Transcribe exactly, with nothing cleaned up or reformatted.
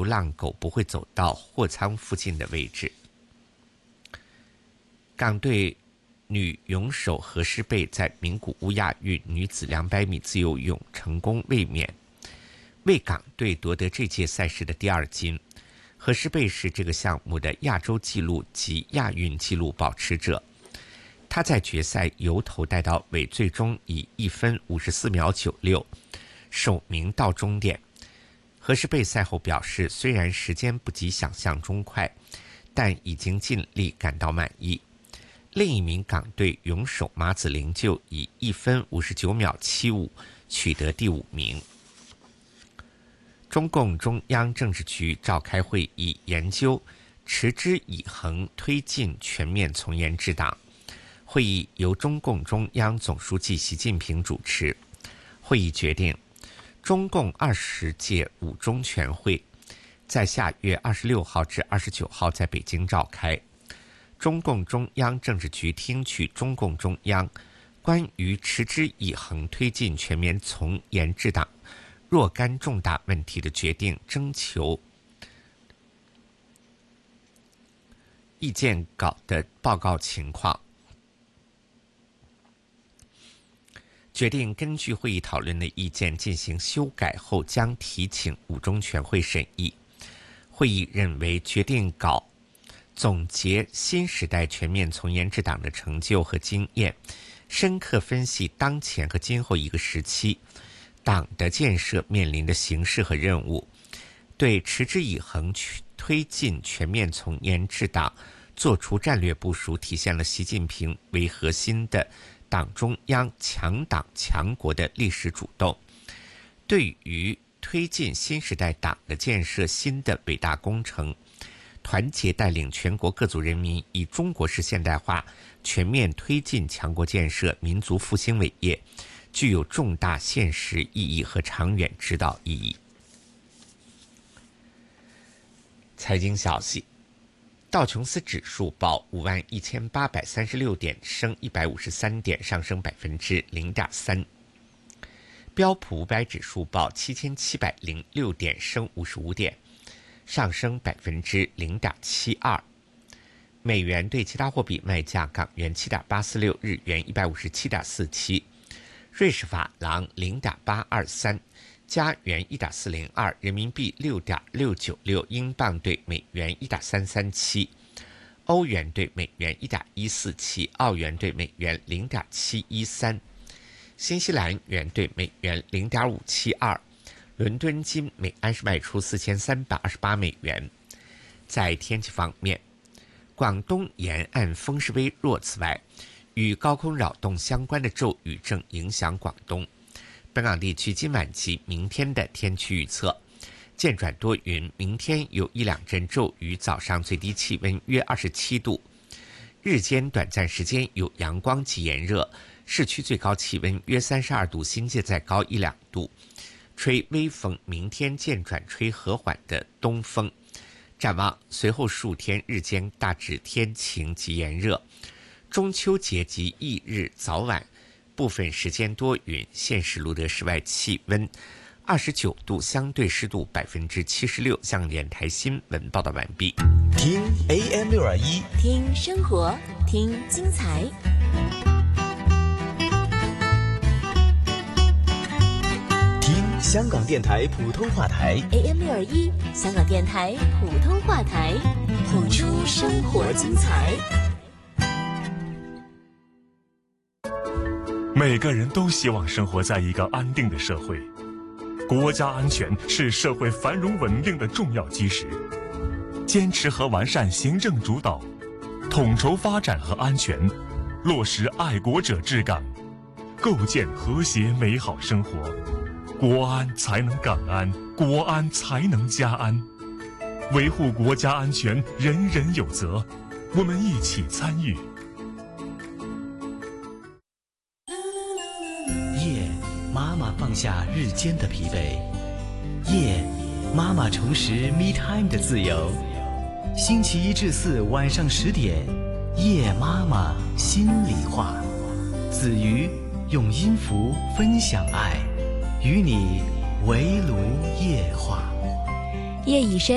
浪狗不会走到货舱附近的位置。港队女泳手何诗蓓在名古屋亚运女子两百米自由泳成功卫冕，为港队夺得这届赛事的第二金。何诗蓓是这个项目的亚洲纪录及亚运纪录保持者。她在决赛由头带到尾，最终以一分五十四秒九六首名到终点。何诗蓓赛后表示，虽然时间不及想象中快，但已经尽力感到满意。另一名港队泳手马子玲就以一分五十九秒七五取得第五名。中共中央政治局召开会议，研究持之以恒推进全面从严治党。会议由中共中央总书记习近平主持。会议决定，中共二十届五中全会在下月二十六号至二十九号在北京召开。中共中央政治局听取中共中央关于持之以恒推进全面从严治党若干重大问题的决定，征求意见稿的报告情况。决定根据会议讨论的意见进行修改后，将提请五中全会审议。会议认为，决定稿总结新时代全面从严治党的成就和经验，深刻分析当前和今后一个时期党的建设面临的形势和任务，对持之以恒推进全面从严治党作出战略部署，体现了习近平为核心的党中央强党强国的历史主动，对于推进新时代党的建设新的伟大工程，团结带领全国各族人民以中国式现代化全面推进强国建设、民族复兴伟业，具有重大现实意义和长远指导意义。财经消息，道琼斯指数报五万一千八百三十六点，升一百五十三点，上升百分之零点三。标普五百指数报七千七百零六点，升五十五点，上升百分之零点七二。美元对其他货币卖价：港元七点八四六，日元一百五十七点四七，瑞士法郎零点八二三，加元一点四零二，人民币六点六九六，英镑对美元一点三三七，欧元对美元一点一四七，澳元对美元零点七一三，新西兰元对美元零点五七二。伦敦金每安士卖出四千三百二十八美元。在天气方面，广东沿岸风势微弱，此外，与高空扰动相关的骤雨正影响广东。本港地区今晚及明天的天气预测：渐转多云，明天有一两阵骤雨，早上最低气温约二十七度，日间短暂时间有阳光及炎热，市区最高气温约三十二度，新界再高一两度，吹微风，明天渐转吹和缓的东风。展望随后数天日间大致天晴及炎热，中秋节及翌日早晚部分时间多云，现时录得室外气温二十九度，相对湿度百分之七十六。向电台新闻报道完毕。 听 A M 六二一， 听生活，听精彩。 听香港电台普通话台 A M 六二一，香港电台普通话台，谱出生活精彩。 每个人都希望生活在一个安定的社会，国家安全是社会繁荣稳定的重要基石。坚持和完善行政主导，统筹发展和安全，落实爱国者治港，构建和谐美好生活，国安才能港安，国安才能家安。维护国家安全，人人有责，我们一起参与。 夜，妈妈放下日间的疲惫，夜，妈妈重拾 me time 的自由。星期一至四晚上十点，夜妈妈心里话。子瑜用音符分享爱，与你围炉夜话。 夜已深，